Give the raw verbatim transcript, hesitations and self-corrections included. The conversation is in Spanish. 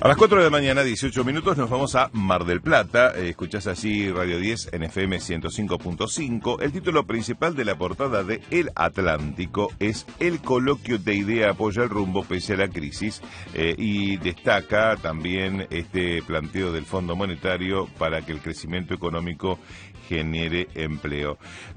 A las cuatro de la mañana, dieciocho minutos, nos vamos a Mar del Plata. Eh, escuchás allí Radio diez en F M ciento cinco punto cinco. El título principal de la portada de El Atlántico es El coloquio de idea apoya el rumbo pese a la crisis, eh, y destaca también este planteo del Fondo Monetario para que el crecimiento económico genere empleo.